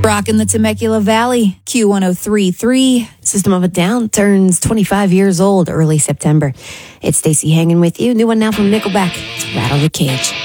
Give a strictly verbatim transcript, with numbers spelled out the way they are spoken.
Rocking the Temecula Valley, Q one oh three point three. System of a Down turns twenty-five years old early September. It's Stacey hanging with you. New one now from Nickelback. It's Rattle the Cage.